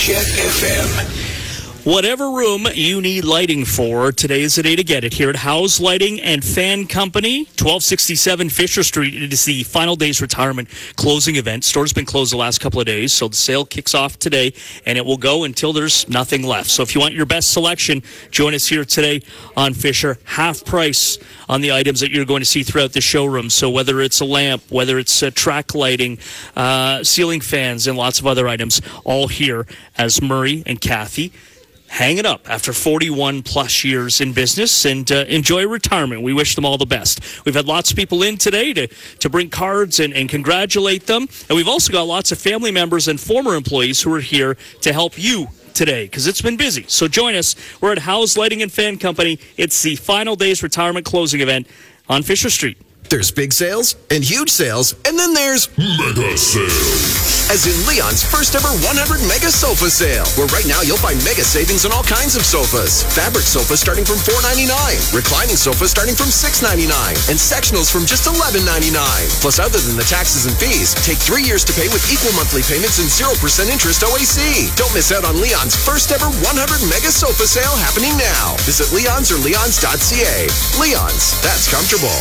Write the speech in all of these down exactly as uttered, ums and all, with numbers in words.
Jet F M. Whatever room you need lighting for, today is the day to get it here at House Lighting and Fan Company, twelve sixty-seven Fisher Street. It is the final day's retirement closing event. Store's been closed the last couple of days, so the sale kicks off today, and it will go until there's nothing left. So if you want your best selection, join us here today on Fisher. Half price on the items that you're going to see throughout the showroom. So whether it's a lamp, whether it's uh, track lighting, uh, ceiling fans, and lots of other items, all here as Murray and Kathy hang it up after forty-one plus years in business and uh, enjoy retirement. We wish them all the best. We've had lots of people in today to, to bring cards and, and congratulate them. And we've also got lots of family members and former employees who are here to help you today because it's been busy. So join us. We're at House Lighting and Fan Company. It's the final day's retirement closing event on Fisher Street. There's big sales and huge sales, and then there's mega sales. As in Leon's first ever one hundred mega sofa sale, where right now you'll find mega savings on all kinds of sofas. Fabric sofas starting from four ninety-nine, reclining sofas starting from six ninety-nine, and sectionals from just eleven ninety-nine. Plus, other than the taxes and fees, take three years to pay with equal monthly payments and zero percent interest O A C. Don't miss out on Leon's first ever one hundred mega sofa sale happening now. Visit Leon's or leons dot c a. Leon's, that's comfortable.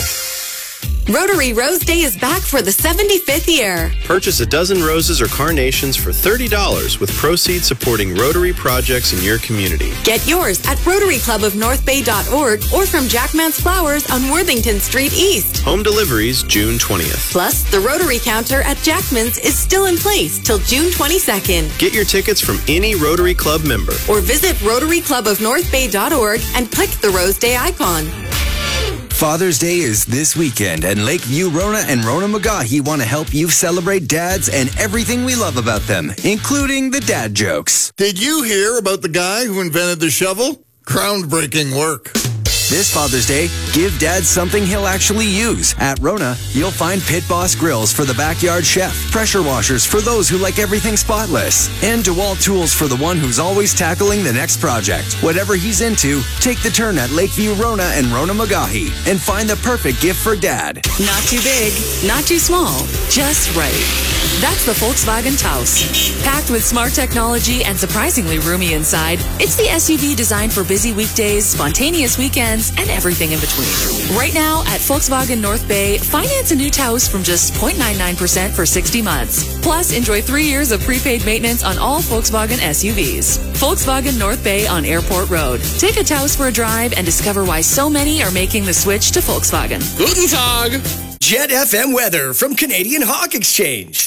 Rotary Rose Day is back for the seventy-fifth year. Purchase a dozen roses or carnations for thirty dollars with proceeds supporting Rotary projects in your community. Get yours at rotary club of north bay dot org or from Jackman's Flowers on Worthington Street East. Home deliveries June twentieth. Plus, the Rotary counter at Jackman's is still in place till June twenty-second. Get your tickets from any Rotary Club member. Or visit rotary club of north bay dot org and click the Rose Day icon. Father's Day is this weekend, and Lakeview Rona and Rona McGahee want to help you celebrate dads and everything we love about them, including the dad jokes. Did you hear about the guy who invented the shovel? Groundbreaking work. This Father's Day, give Dad something he'll actually use. At Rona, you'll find Pit Boss grills for the backyard chef, pressure washers for those who like everything spotless, and DeWalt tools for the one who's always tackling the next project. Whatever he's into, take the turn at Lakeview Rona and Rona McGahee and find the perfect gift for Dad. Not too big, not too small, just right. That's the Volkswagen Taos. Packed with smart technology and surprisingly roomy inside, it's the S U V designed for busy weekdays, spontaneous weekends, and everything in between. Right now at Volkswagen North Bay, finance a new Taos from just zero point nine nine percent for sixty months. Plus, enjoy three years of prepaid maintenance on all Volkswagen S U Vs. Volkswagen North Bay on Airport Road. Take a Taos for a drive and discover why so many are making the switch to Volkswagen. Guten Tag! Jet F M weather from Canadian Hawk Exchange.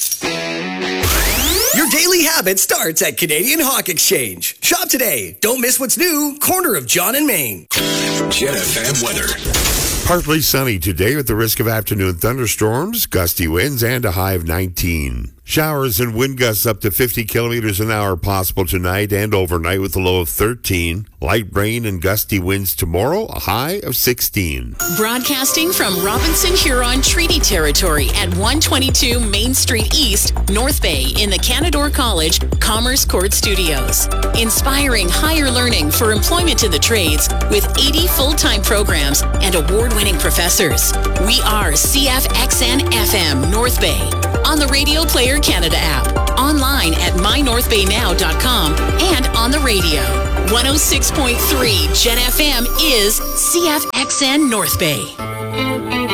Your daily habit starts at Canadian Hawk Exchange. Shop today. Don't miss what's new. Corner of John and Main. Jet F M weather. Partly sunny today with the risk of afternoon thunderstorms, gusty winds, and a high of nineteen. Showers and wind gusts up to fifty kilometers an hour possible tonight and overnight with a low of thirteen. Light rain and gusty winds tomorrow, a high of sixteen. Broadcasting from Robinson Huron Treaty Territory at one twenty-two Main Street East, North Bay in the Canadore College Commerce Court Studios. Inspiring higher learning for employment in the trades with eighty full-time programs and award-winning professors. We are C F X N F M North Bay on the Radio Player Canada app, online at my north bay now dot com, and on the radio. one oh six point three Jet F M is C F X N North Bay.